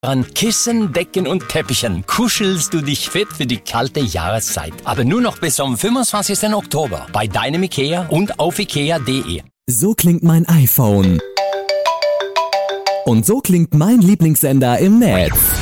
An Kissen, Decken und Teppichen kuschelst du dich fit für die kalte Jahreszeit. Aber nur noch bis zum 25. Oktober bei deinem IKEA und auf ikea.de. So klingt mein iPhone. Und so klingt mein Lieblingssender im Netz.